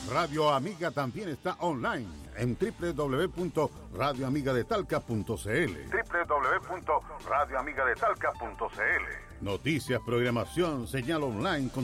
Radio Amiga también está online en www.radioamigadetalca.cl. www.radioamigadetalca.cl. Noticias, programación, señal online con